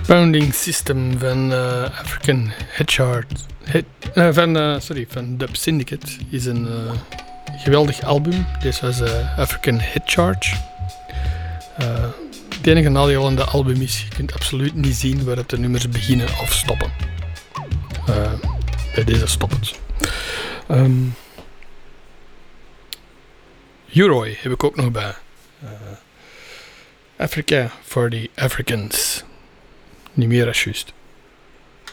Founding System van African Hitchart. Van Dub Syndicate is een geweldig album. Dit was African Hitchart. Het enige nadeel aan de album is, je kunt absoluut niet zien waar de nummers beginnen of stoppen. Bij deze stopt het. Uroy heb ik ook nog bij. Africa for the Africans. Niet meer als juist.